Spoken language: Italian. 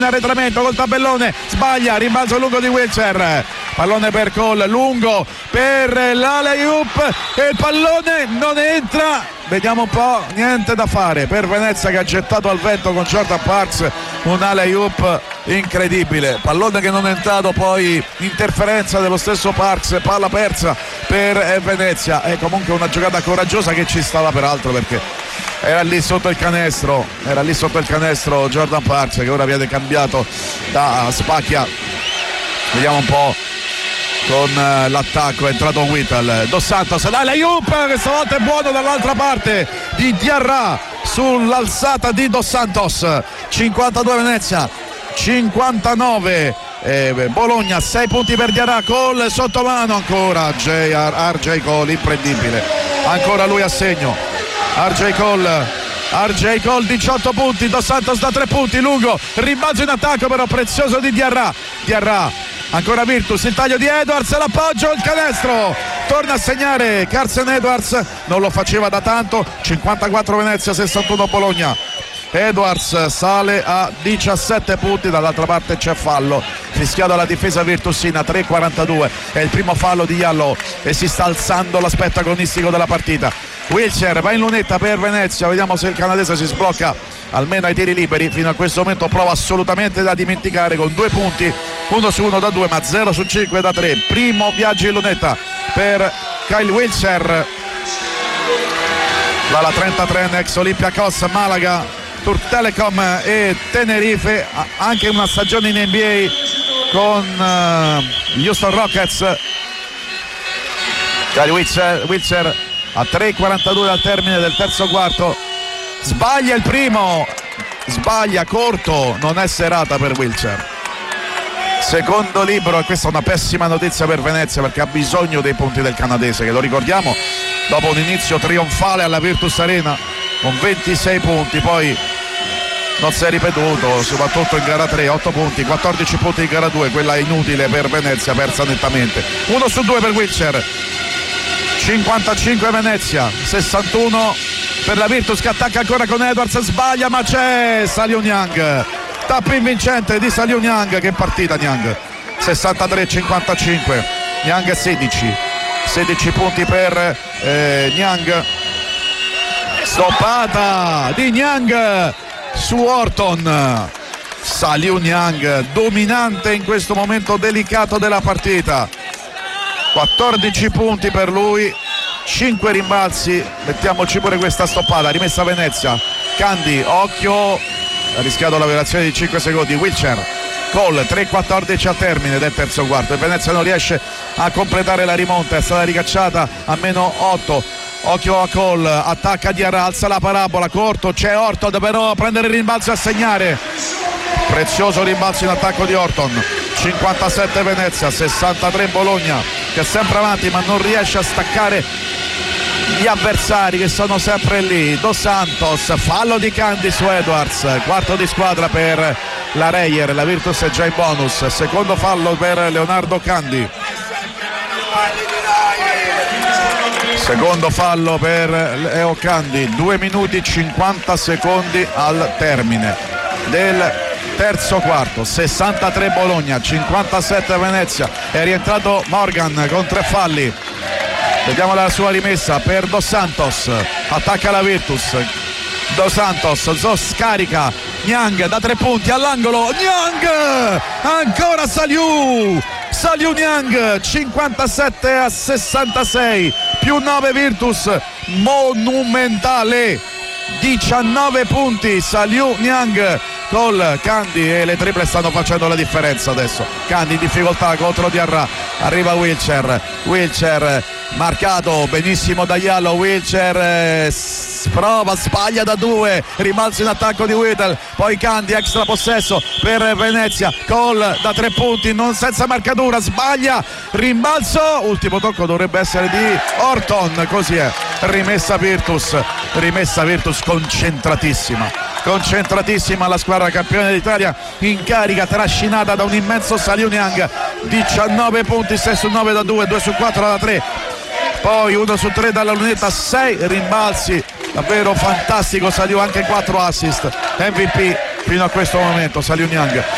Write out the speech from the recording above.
arretramento col tabellone, sbaglia, rimbalzo lungo di Wilcher, pallone per Cole, lungo per l'alley-oop e il pallone non entra. Vediamo un po', niente da fare per Venezia che ha gettato al vento con Jordan Parks un alley-oop incredibile, pallone che non è entrato, poi interferenza dello stesso Parks, palla persa per Venezia. È comunque una giocata coraggiosa che ci stava peraltro, perché era lì sotto il canestro Jordan Parks, che ora viene cambiato da Spacchia. Vediamo un po' con l'attacco, è entrato Whittle, Dos Santos, l'alley-oop che stavolta è buono dall'altra parte di Diarra sull'alzata di Dos Santos. 52 Venezia, 59 Bologna, 6 punti per Diarra. Cole sottomano ancora, RJ Cole, imprendibile, ancora lui a segno. RJ Cole 18 punti, Dos Santos da 3 punti, lungo, rimbalzo in attacco però prezioso di Diarra, ancora Virtus, il taglio di Edwards, l'appoggio, il canestro, torna a segnare Carson Edwards, non lo faceva da tanto. 54 Venezia, 61 Bologna. Edwards sale a 17 punti, dall'altra parte c'è fallo fischiato alla difesa virtusina, 3:42 è il primo fallo di Jallow e si sta alzando l'aspetto agonistico della partita. Wilcher va in lunetta per Venezia, vediamo se il canadese si sblocca almeno ai tiri liberi. Fino a questo momento prova assolutamente da dimenticare con 2 punti, 1 su 1 da 2 ma 0 su 5 da 3. Primo viaggio in lunetta per Kyle Wilcher, dalla 33enne ex Olympiacos, Malaga, Turk Telecom e Tenerife, anche una stagione in NBA con Houston Rockets. Kyle Wilcher a 3:42 al termine del terzo quarto, sbaglia il primo, sbaglia corto, non è serata per Wilcher. Secondo libero, e questa è una pessima notizia per Venezia perché ha bisogno dei punti del canadese, che lo ricordiamo dopo un inizio trionfale alla Virtus Arena con 26 punti, poi non si è ripetuto, soprattutto in gara 3, 8 punti, 14 punti in gara 2, quella inutile per Venezia, persa nettamente. 1 su 2 per Wilcher. 55 Venezia, 61 per la Virtus che attacca ancora con Edwards, sbaglia ma c'è Saliu Niang, tappo invincente di Saliu Niang. Che partita Niang, 63-55, Niang 16 punti per Niang, stoppata di Niang su Orton. Saliu Niang dominante in questo momento delicato della partita, 14 punti per lui, 5 rimbalzi, mettiamoci pure questa stoppata, rimessa Venezia. Candy, occhio, ha rischiato la violazione di 5 secondi. Wilcher, Cole, 3:14 al termine del terzo quarto e Venezia non riesce a completare la rimonta, è stata ricacciata a meno 8. Occhio a Cole, attacca Diarra, alza la parabola, corto, c'è Orton però a prendere il rimbalzo e a segnare. Prezioso rimbalzo in attacco di Orton. 57 Venezia, 63 Bologna, che è sempre avanti ma non riesce a staccare gli avversari che sono sempre lì. Dos Santos, fallo di Candy su Edwards, quarto di squadra per la Reyer, la Virtus è già in bonus, secondo fallo per Leonardo Candy, secondo fallo per Leo Candy. 2 minuti 50 secondi al termine del terzo quarto. 63 Bologna, 57 Venezia, è rientrato Morgan con 3 falli. Vediamo la sua rimessa per Dos Santos, attacca la Virtus, Dos Santos scarica Niang da 3 punti all'angolo, Niang ancora Saliu Niang, 57-66, più 9 Virtus, monumentale, 19 punti Saliu Niang. Col Candy e le triple stanno facendo la differenza adesso. Candy in difficoltà contro Diarra, arriva Wilcher marcato benissimo da Jallow. Wilcher prova, sbaglia da 2, rimbalzo in attacco di Whittle, poi Candy, extra possesso per Venezia. Cole da 3 punti, non senza marcatura, sbaglia, rimbalzo, ultimo tocco dovrebbe essere di Orton, così è, rimessa Virtus concentratissima la squadra campione d'Italia, in carica, trascinata da un immenso Saliu Niang. 19 punti, 6 su 9 da 2, 2 su 4 da 3, poi 1 su 3 dalla lunetta, 6 rimbalzi, davvero fantastico Saliu, anche 4 assist, MVP fino a questo momento Saliu Niang.